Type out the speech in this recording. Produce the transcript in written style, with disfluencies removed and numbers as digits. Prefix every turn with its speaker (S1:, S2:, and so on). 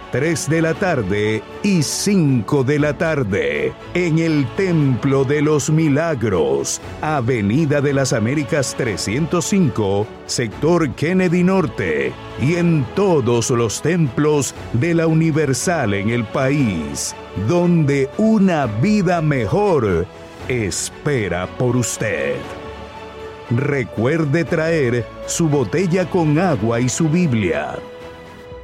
S1: 3 de la tarde y 5 de la tarde, en el Templo de los Milagros, Avenida de las Américas 305, sector Kennedy Norte, y en todos los templos de la Universal en el país, donde una vida mejor espera por usted. Recuerde traer su botella con agua y su Biblia.